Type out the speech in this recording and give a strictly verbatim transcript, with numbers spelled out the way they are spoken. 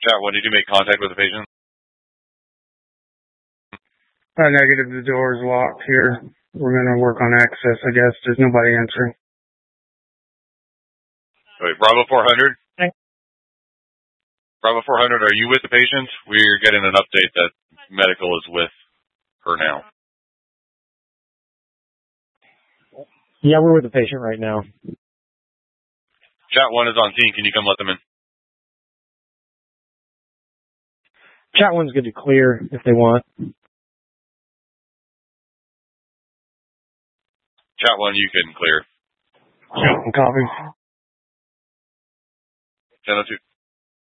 Chat one, did you make contact with the patient? Uh, negative, the door is locked here. We're going to work on access, I guess. There's nobody answering. Wait, Bravo four hundred? Okay. Bravo four hundred, are you with the patient? We're getting an update that medical is with her now. Yeah, we're with the patient right now. Chat one is on scene. Can you come let them in? Chat one's good to clear if they want. Chat one, you can clear. Copy. ten oh two.